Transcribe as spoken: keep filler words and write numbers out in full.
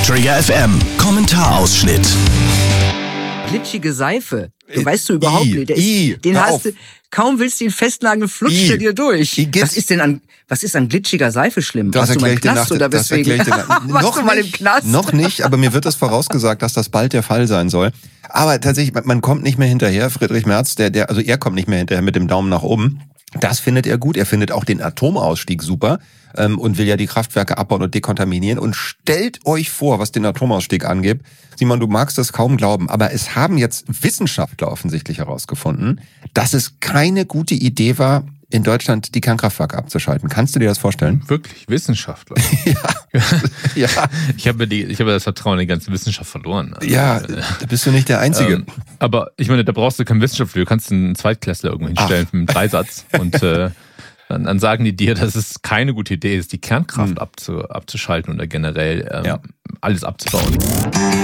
Trigger F M Kommentarausschnitt. Glitschige Seife. Du weißt du überhaupt I, nicht. Der I, ist, den hör hast auf. du, kaum willst du ihn festnageln, flutscht I, er dir durch. I, Was ist denn an, was ist an glitschiger Seife schlimm? Das Warst du mal im erkläre ich Knast dir oder nach, das weswegen? erkläre ich dir nach. Warst noch du mal nicht, im Knast? Noch nicht, aber mir wird das vorausgesagt, dass das bald der Fall sein soll. Aber tatsächlich, man- man kommt nicht mehr hinterher. Friedrich Merz, der, der, also er kommt nicht mehr hinterher mit dem Daumen nach oben. Das findet er gut. Er findet auch den Atomausstieg super ähm, und will ja die Kraftwerke abbauen und dekontaminieren. Und stellt euch vor, was den Atomausstieg angeht. Simon, du magst das kaum glauben, aber es haben jetzt Wissenschaftler offensichtlich herausgefunden, dass es keine gute Idee war, in Deutschland die Kernkraftwerke abzuschalten. Kannst du dir das vorstellen? Wirklich, Wissenschaftler. Ja. ja. Ich habe die, ich habe das Vertrauen in die ganze Wissenschaft verloren. Also, Ja, äh, da bist du nicht der Einzige. ähm, aber ich meine, da brauchst du keinen Wissenschaftler. Du kannst einen Zweitklässler irgendwo hinstellen Ach. mit einem Dreisatz und äh, dann, dann sagen die dir, dass es keine gute Idee ist, die Kernkraft Hm. abzu, abzuschalten oder generell ähm, Ja. alles abzubauen.